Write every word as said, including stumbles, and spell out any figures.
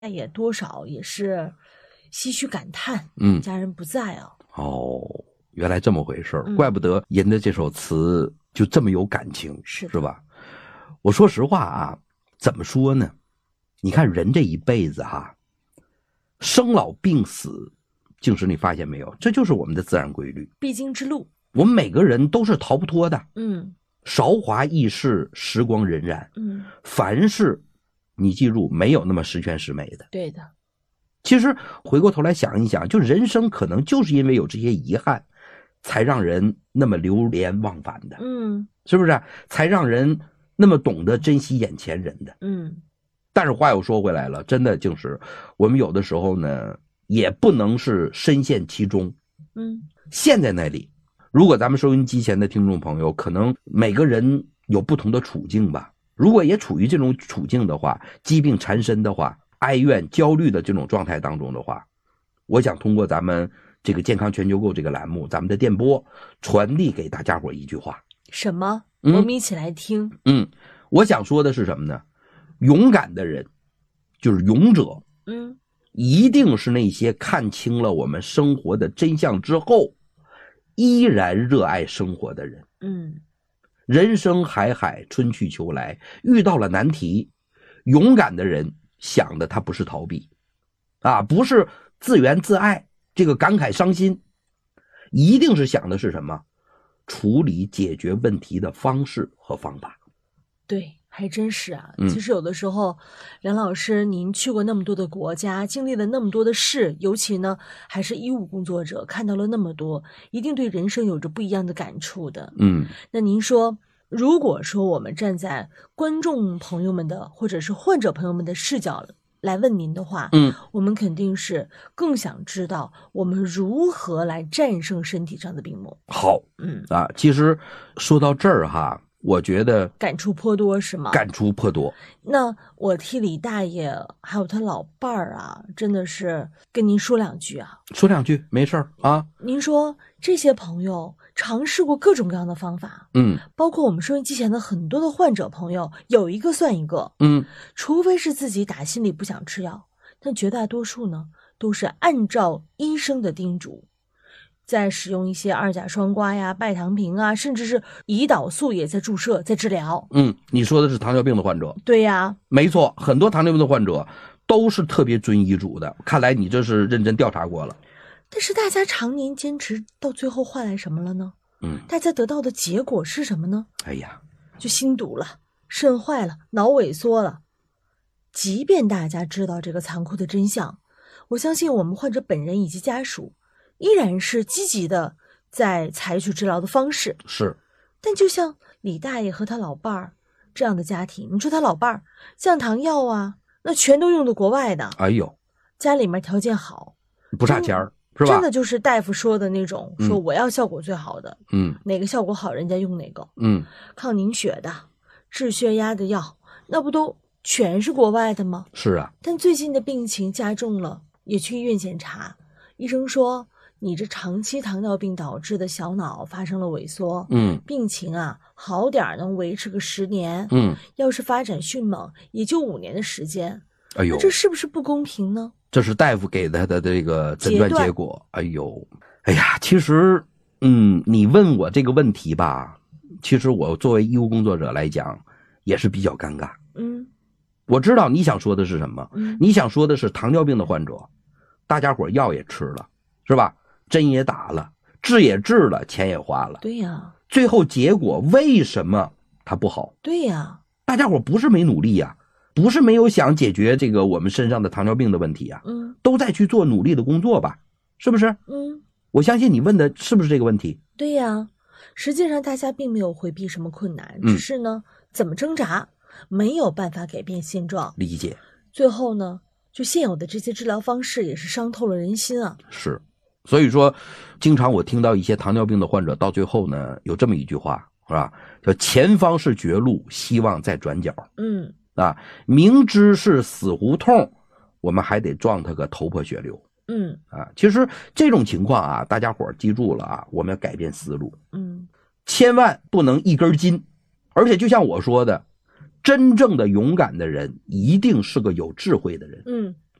也多少也是唏嘘感叹， 嗯， 家人不在啊。 哦，原来这么回事儿、 嗯， 怪不得人的这首词就这么有感情， 是是吧？我说实话啊，怎么说呢？你看人这一辈子哈、啊，生老病死，静时你发现没有，这就是我们的自然规律， 必经之路。 我们每个人都是逃不脱的。 嗯， 韶华易逝，时光荏苒。 嗯， 凡事你记住，没有那么十全十美的。 对的。 其实回过头来想一想，就人生可能就是因为有这些遗憾，才让人那么流连忘返的。 嗯， 是不是？才让人那么懂得珍惜眼前人的。 嗯， 但是话又说回来了，真的就是我们有的时候呢，也不能是深陷其中。 嗯， 陷在那里。如果咱们收音机前的听众朋友，可能每个人有不同的处境吧。如果也处于这种处境的话，疾病缠身的话，哀怨焦虑的这种状态当中的话，我想通过咱们这个健康全球购这个栏目，咱们的电波传递给大家伙一句话。 什么？ 嗯、 我们一起来听。 嗯，我想说的是什么呢？勇敢的人，就是勇者。 嗯， 一定是那些看清了我们生活的真相之后，依然热爱生活的人。 嗯， 人生海海，春去秋来，遇到了难题，勇敢的人想的他不是逃避，啊，不是自怨自艾，这个感慨伤心，一定是想的是什么？处理解决问题的方式和方法。 对，还真是啊。 嗯、 其实有的时候，梁老师您去过那么多的国家，经历了那么多的事，尤其呢还是医务工作者，看到了那么多，一定对人生有着不一样的感触的。 嗯， 那您说，如果说我们站在观众朋友们的或者是患者朋友们的视角来问您的话， 嗯， 我们肯定是更想知道我们如何来战胜身体上的病魔。 好， 嗯啊，其实说到这儿哈，我觉得感触颇多，是吗？ 感触颇多。 那我替李大爷还有他老伴儿啊，真的是跟您说两句啊。 说两句没事儿啊。 您说这些朋友尝试过各种各样的方法， 嗯， 包括我们收音机前的很多的患者朋友，有一个算一个。 嗯， 除非是自己打心里不想吃药，但绝大多数呢都是按照医生的叮嘱，在使用一些二甲双胍呀、拜糖平啊，甚至是胰岛素也在注射，在治疗。 嗯，你说的是糖尿病的患者。 对呀， 没错，很多糖尿病的患者都是特别遵医嘱的，看来你这是认真调查过了。 但是大家常年坚持到最后换来什么了呢？ 嗯， 大家得到的结果是什么呢？ 哎呀， 就心堵了，肾坏了，脑萎缩了。即便大家知道这个残酷的真相，我相信我们患者本人以及家属依然是积极的在采取治疗的方式。 是， 但就像李大爷和他老伴儿这样的家庭，你说他老伴儿降糖药啊，那全都用的国外的。 哎呦， 家里面条件好， 不差钱儿，是吧？ 真的就是大夫说的那种， 嗯、 说我要效果最好的， 嗯， 哪个效果好人家用哪个， 嗯， 抗凝血的、治血压的药，那不都全是国外的吗？ 是啊。 但最近的病情加重了，也去医院检查，医生说你这长期糖尿病导致的小脑发生了萎缩， 嗯， 病情啊好点能维持个十年， 嗯， 要是发展迅猛，也就五年的时间。 哎呦， 那这是不是不公平呢？ 这是大夫给他的这个诊断结果。哎呦，哎呀，其实，嗯，你问我这个问题吧，其实我作为医务工作者来讲，也是比较尴尬。 嗯， 我知道你想说的是什么， 嗯， 你想说的是糖尿病的患者，大家伙药也吃了，是吧？针也打了，治也治了，钱也花了。 对呀， 最后结果为什么它不好？ 对呀， 大家伙不是没努力呀、啊。不是没有想解决这个我们身上的糖尿病的问题啊， 嗯， 都在去做努力的工作吧，是不是？ 嗯， 我相信你问的是不是这个问题？ 对呀，实际上大家并没有回避什么困难， 嗯、 只是呢怎么挣扎，没有办法改变现状。 理解。 最后呢，就现有的这些治疗方式也是伤透了人心啊。 是，所以说，经常我听到一些糖尿病的患者到最后呢，有这么一句话，是吧？叫前方是绝路，希望在转角。 嗯。 啊，明知是死胡同，我们还得撞他个头破血流。 嗯， 啊，其实这种情况啊，大家伙记住了啊，我们要改变思路。 嗯， 千万不能一根筋。而且就像我说的，真正的勇敢的人一定是个有智慧的人。 嗯，